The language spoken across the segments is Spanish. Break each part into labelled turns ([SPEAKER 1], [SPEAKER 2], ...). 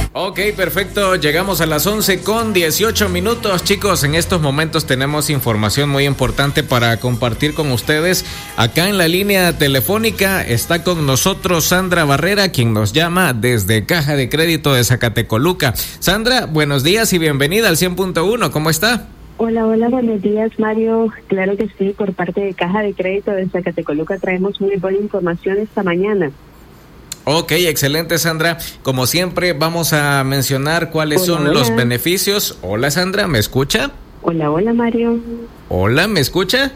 [SPEAKER 1] Ok, perfecto. Llegamos a las 11:18. Chicos, en estos momentos tenemos información muy importante para compartir con ustedes. Acá en la línea telefónica está con nosotros Sandra Barrera, quien nos llama desde Caja de Crédito de Zacatecoluca. Sandra, buenos días y bienvenida al 100.1. ¿Cómo está?
[SPEAKER 2] Hola, buenos días, Mario. Claro que sí, por parte de Caja de Crédito de Zacatecoluca traemos muy buena información esta mañana.
[SPEAKER 1] Ok, excelente, Sandra. Como siempre, vamos a mencionar cuáles son los beneficios. Hola, Sandra, ¿me escucha?
[SPEAKER 2] Hola, Mario.
[SPEAKER 1] Hola, ¿me escucha?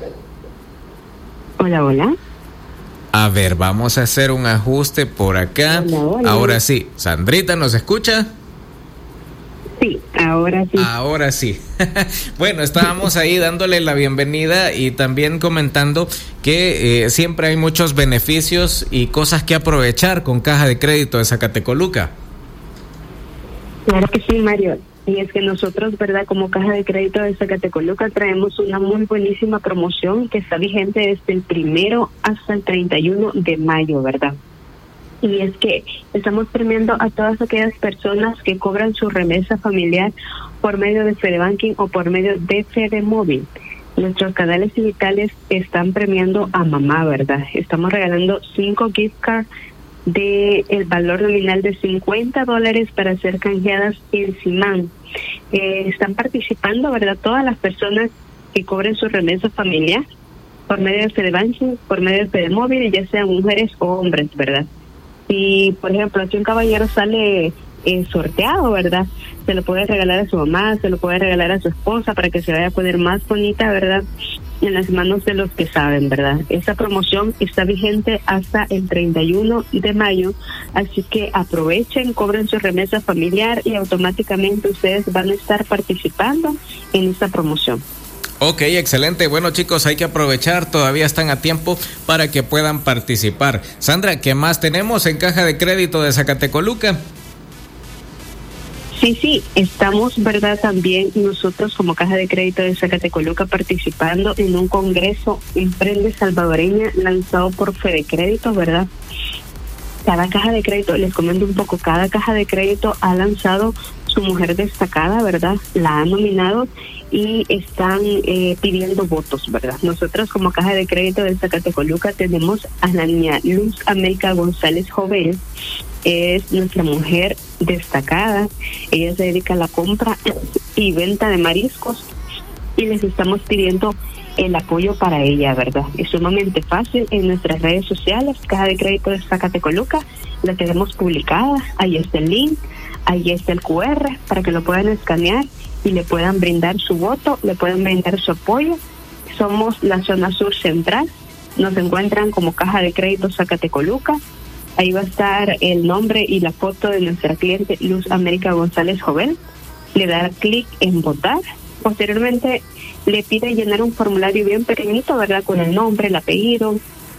[SPEAKER 2] Hola.
[SPEAKER 1] A ver, vamos a hacer un ajuste por acá.
[SPEAKER 2] Hola.
[SPEAKER 1] Ahora sí. Sandrita, ¿nos escucha?
[SPEAKER 2] Sí, ahora sí.
[SPEAKER 1] Bueno, estábamos ahí dándole la bienvenida y también comentando que siempre hay muchos beneficios y cosas que aprovechar con Caja de Crédito de Zacatecoluca.
[SPEAKER 2] Claro que sí, Mario. Y es que nosotros, ¿verdad? Como Caja de Crédito de Zacatecoluca traemos una muy buenísima promoción que está vigente desde el 1 hasta el 31 de mayo, ¿verdad? Y es que estamos premiando a todas aquellas personas que cobran su remesa familiar por medio de FedeBanking o por medio de FedeMóvil. Nuestros canales digitales están premiando a mamá, ¿verdad? Estamos regalando 5 gift cards de el valor nominal de $50 para ser canjeadas en Simán. Están participando, ¿verdad? Todas las personas que cobren su remesa familiar por medio de FedeBanking, por medio de FedeMóvil, ya sean mujeres o hombres, ¿verdad? Si, por ejemplo, si un caballero sale sorteado, ¿verdad? Se lo puede regalar a su mamá, se lo puede regalar a su esposa para que se vaya a poner más bonita, ¿verdad? En las manos de los que saben, ¿verdad? Esta promoción está vigente hasta el 31 de mayo, así que aprovechen, cobren su remesa familiar y automáticamente ustedes van a estar participando en esta promoción.
[SPEAKER 1] Ok, excelente. Bueno, chicos, hay que aprovechar, todavía están a tiempo para que puedan participar. Sandra, ¿qué más tenemos en Caja de Crédito de Zacatecoluca?
[SPEAKER 2] Sí, estamos, ¿verdad? También nosotros como Caja de Crédito de Zacatecoluca participando en un congreso Emprende Salvadoreña lanzado por FedeCrédito, ¿verdad? Cada caja de crédito, les comento un poco, cada caja de crédito ha lanzado su mujer destacada, ¿verdad? La ha nominado y están pidiendo votos, ¿verdad? Nosotros como Caja de Crédito de Zacatecoluca tenemos a la niña Luz América González Jovel. Es nuestra mujer destacada. Ella se dedica a la compra y venta de mariscos y les estamos pidiendo el apoyo para ella, ¿verdad? Es sumamente fácil en nuestras redes sociales, Caja de Crédito de Zacatecoluca, la tenemos publicada, ahí está el link, ahí está el QR para que lo puedan escanear y le puedan brindar su voto, le pueden brindar su apoyo. Somos la zona sur central, nos encuentran como Caja de Crédito Zacatecoluca, ahí va a estar el nombre y la foto de nuestra cliente Luz América González Jovel, le da clic en votar, posteriormente le pide llenar un formulario bien pequeñito, ¿verdad? Con el nombre, el apellido,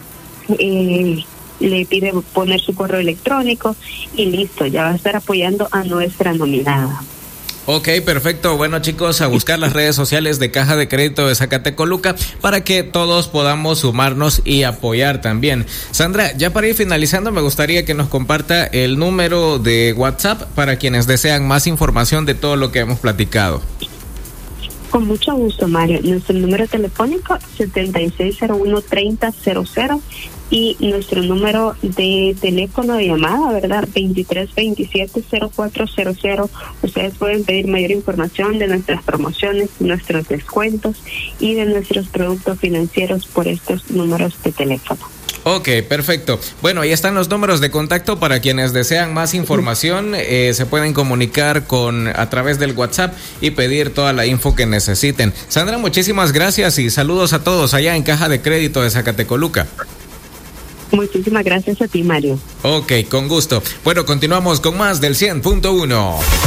[SPEAKER 2] le pide poner su correo electrónico y listo, ya va a estar apoyando a nuestra nominada.
[SPEAKER 1] Ok, perfecto. Bueno, chicos, a buscar las redes sociales de Caja de Crédito de Zacatecoluca para que todos podamos sumarnos y apoyar también. Sandra, ya para ir finalizando, me gustaría que nos comparta el número de WhatsApp para quienes desean más información de todo lo que hemos platicado.
[SPEAKER 2] Con mucho gusto, Mario. Nuestro número telefónico 7601-3000 y nuestro número de teléfono de llamada, ¿verdad? 2327-0400. Ustedes pueden pedir mayor información de nuestras promociones, nuestros descuentos y de nuestros productos financieros por estos números de teléfono.
[SPEAKER 1] Ok, perfecto. Bueno, ahí están los números de contacto para quienes desean más información. Se pueden comunicar a través del WhatsApp y pedir toda la info que necesiten. Sandra, muchísimas gracias y saludos a todos allá en Caja de Crédito de Zacatecoluca.
[SPEAKER 2] Muchísimas gracias a ti, Mario.
[SPEAKER 1] Ok, con gusto. Bueno, continuamos con más del 100.1.